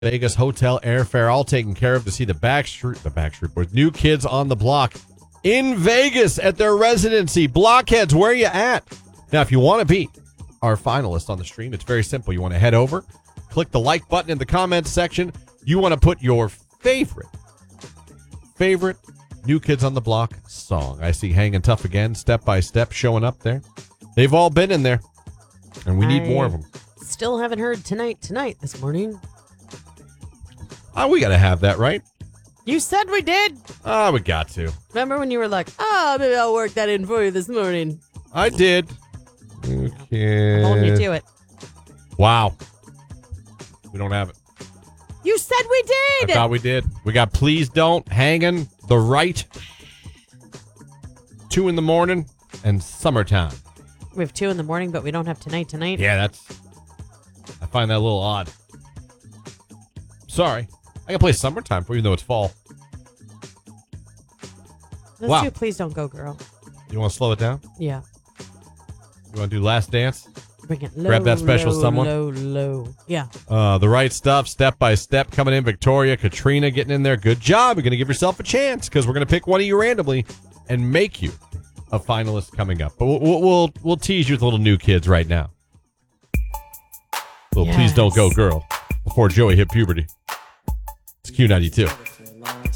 Vegas hotel airfare all taken care of to see the Backstreet Boys, New Kids on the Block in Vegas at their residency. Blockheads, where you at? Now, if you want to be our finalist on the stream, it's very simple. You want to head over, click the like button in the comments section. You want to put your favorite New Kids on the Block song. I see Hangin' Tough again, Step by Step showing up there. They've all been in there, and we need more of them. Still haven't heard Tonight this morning. Oh, we got to have that, right? You said we did. Oh, we got to. Remember when you were like, maybe I'll work that in for you this morning. I did. Okay. I'm holding you to it. Wow. We don't have it. You said we did. I thought we did. We got Please Don't, Hangin', The Right, 2 in the Morning, and Summertime. We have 2 in the morning, but we don't have Tonight. Yeah, I find that a little odd. Sorry. I can play Summertime for you, even though it's fall. Let's do Please Don't Go, Girl. You want to slow it down? Yeah. You want to do Last Dance? Bring it low, Grab that special low, someone? Low. Yeah. The Right Stuff, Step by Step coming in. Victoria, Katrina getting in there. Good job. You're going to give yourself a chance because we're going to pick one of you randomly and make you a finalist coming up. But we'll tease you with little New Kids right now. Little Please Don't Go, Girl before Joey hit puberty. It's Q92.